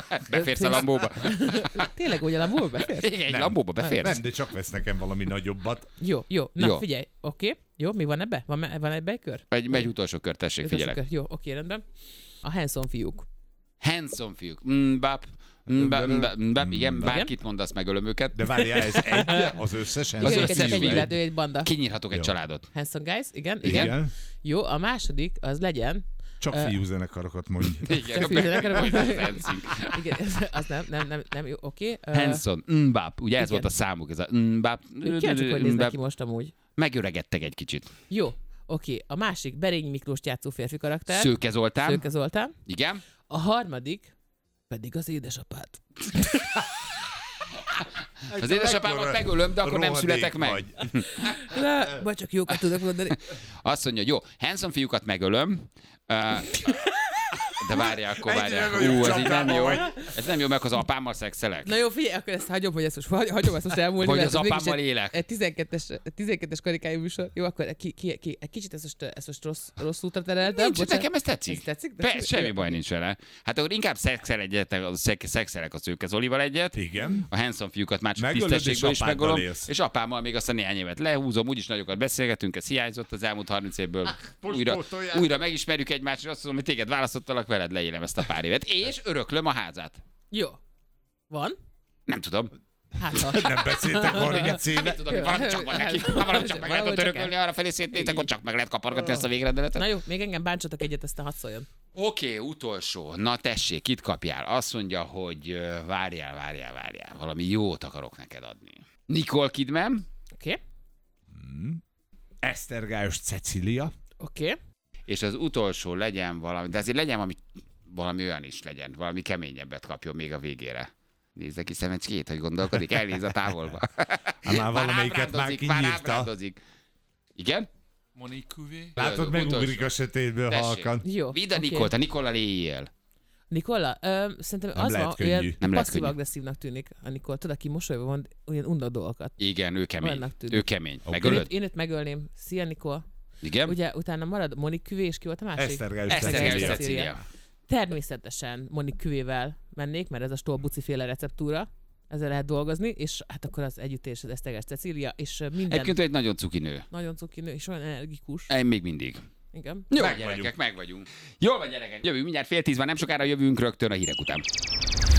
Beférsz a Lambóba. Tényleg úgy a Lambóba beférsz? Igen, egy Lambóba beférsz. Nem, de csak vesz nekem valami nagyobbat. Jó. Na, Jó. figyelj. Oké. Jó, mi van ebbe? Van ebbe egy kör? Megy utolsó kör, tessék, figyelek. Kör. Jó, oké, rendben. A Hanson fiúk. Hanson fiúk. Igen, bárkit mondasz, megölöm őket. De várjál, ez egy az összesen? Az Igen, összes őket csak fiú. egy lehet, ő egy banda. Kinyírhatok egy Jó. családot. Hanson guys, igen. Igen. Jó, a második, az legyen. Csak fiúzenekarokat mondj. Igen, Csak fiúzenekarokat. hogy az NSYNC. Igen, az nem, jó, oké. Hanson, Mbap, ugye ez igen. volt a számuk, ez a Mbap. Kíváncsiak, hogy néznek ki most amúgy. Megöregedtek egy kicsit. Jó, oké. A másik Berényi Miklóst játszó férfi karakter. Szőke Zoltán. Szőke Zoltán. Igen. A harmadik pedig az édesapád. Az édesapámat megölöm, de akkor nem születek meg. Vagy csak jókat tudok mondani. Azt mondja, hogy jó, Hanson fiúkat megölöm, de várjál, akkor várjál. Ennyire nagyon Ez így nem jó. csapdában Ez nem jó, meg az apámmal szexelek. Na jó, figyelj, akkor ezt hagyom, hogy ezt most elmúlni. Hogy mert az ez mégis apámmal élek. Egy 12-es karikájú műsor. Jó, akkor egy kicsit ezt most rossz útra tereltem. Nincs, nekem ez tetszik. Ez tetszik? Persze, semmi baj nincs vele. Hát akkor inkább szexelek a Szőke Zolival egyet. Igen. A Hanson fiúkat már csak Megölöd, tisztességből és is apáddal megölöm. élsz. És apámmal még azt a néhány évet lehúzom, úgyis nagyokat beszélgetünk, ez hiányzott az elmúlt 30 évből. pótolják. Újra megismerjük egymást, és azt mondom, hogy téged választottalak, veled leélem ezt a pár évet. És öröklöm a házát. Jó. Van? Nem tudom. Hát ha. Nem beszéltek 30 éve. Nem tudom, hogy valami csak van neki. Ha valami csak meg lehet ott örökölni arra felé szétnéztek, akkor csak meg lehet kapargatni ezt a végrendeletet. Na jó, még engem bántsatok egyet, aztán hadd szóljon. Oké, utolsó. Na tessék, kit kapjál? Azt mondja, hogy várjál. Valami jót akarok neked adni. Nicole Kidman, Oké? Esztergályos Cecília. Oké. és az utolsó legyen valami, de azért legyen valami olyan is legyen, valami keményebbet kapjon még a végére. Nézd ki szemecskét, hogy gondolkodik, elnéz a távolba. Már valamelyiket már kinyírta. ábrándozik. Igen? Monique Cuvé. Látod, megugrik a sötétből halkan. Jó. Vidd a oké. Nikolt, a Nikollal éljél. Nikola? Szerintem Nem az lehet van, könnyű. olyan Nem lehet passzív-agresszívnak tűnik a Nikol. Tudod, aki mosolyban van, olyan unda dolgokat. Igen, ő kemény. Olyannak tűnik. Ő kemény. Oké. Megölöd? Én őt megölném. Szia, Nikol. Igen? Ugye utána marad Monique Cuvé, és ki volt a másik? Esztergályos Esztergályos Cecília. Cecília. Természetesen Monique Cuvével mennék, mert ez a Stolbuci féle receptúra. Ezzel lehet dolgozni, és hát akkor az együttés az Esztergályos Cecília, és minden Egyébként ő egy nagyon cuki nő. nagyon cuki nő, és olyan energikus. Én még mindig. Igen. Jó, Meg gyerekek, vagyunk. meg vagyunk. Jól van, gyerekek. Jövünk mindjárt 9:30, nem sokára jövünk rögtön a hírek után.